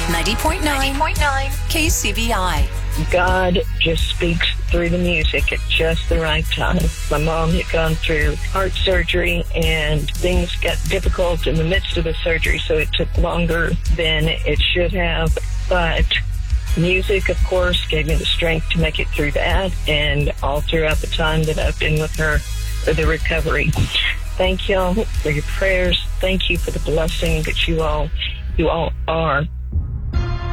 90.9 KCBI. God just speaks through the music at just the right time. My mom had gone through heart surgery, and things got difficult in the midst of the surgery, so it took longer than it should have. But music, of course, gave me the strength to make it through that, and all throughout the time that I've been with her for the recovery. Thank y'all for your prayers. Thank you for the blessing that you all are